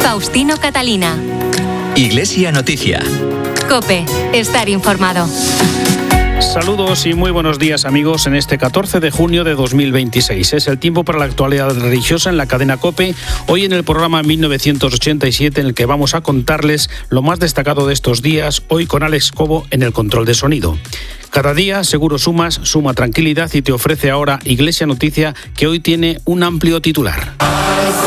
Faustino Catalina. Iglesia Noticia. COPE. Estar informado. Saludos y muy buenos días, amigos, en este 14 de junio de 2026. Es el tiempo para la actualidad religiosa en la cadena COPE. Hoy en el programa 1987, en el que vamos a contarles lo más destacado de estos días, hoy con Alex Cobo en el control de sonido. Cada día Seguro Sumas suma tranquilidad y te ofrece ahora Iglesia Noticia, que hoy tiene un amplio titular.